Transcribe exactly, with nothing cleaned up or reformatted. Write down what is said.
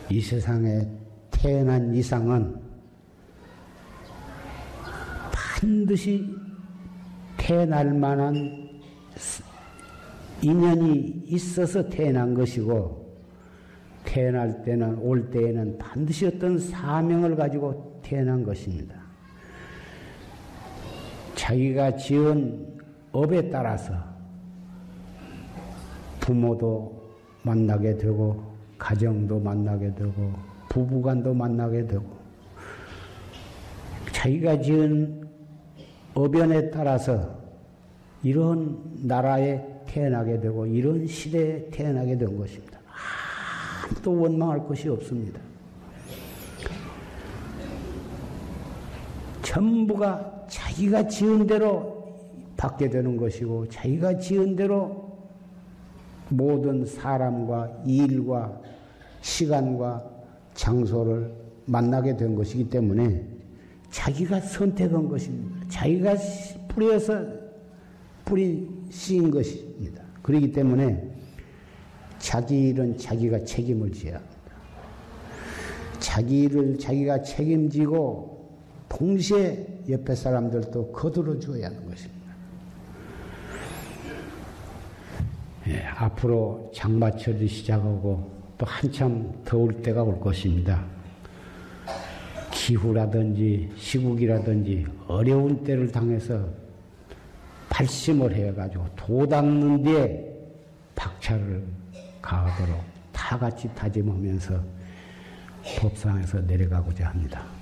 이 세상에 태어난 이상은 반드시 태어날 만한 인연이 있어서 태어난 것이고, 태어날 때는, 올 때에는 반드시 어떤 사명을 가지고 태어난 것입니다. 자기가 지은 업에 따라서 부모도 만나게 되고, 가정도 만나게 되고, 부부간도 만나게 되고, 자기가 지은 업연에 따라서 이런 나라에 태어나게 되고, 이런 시대에 태어나게 된 것입니다. 아무도 원망할 것이 없습니다. 전부가 자기가 지은 대로 받게 되는 것이고, 자기가 지은 대로 모든 사람과 일과 시간과 장소를 만나게 된 것이기 때문에 자기가 선택한 것입니다. 자기가 뿌려서 뿌리 씌인 것입니다. 그렇기 때문에 자기 일은 자기가 책임을 져야 합니다. 자기 일을 자기가 책임지고 동시에 옆에 사람들도 거들어 줘야 하는 것입니다. 예, 앞으로 장마철이 시작하고 또 한참 더울 때가 올 것입니다. 기후라든지 시국이라든지 어려운 때를 당해서 발심을 해가지고 도 닦는 데에 박차를 가하도록 다 같이 다짐하면서 법상에서 내려가고자 합니다.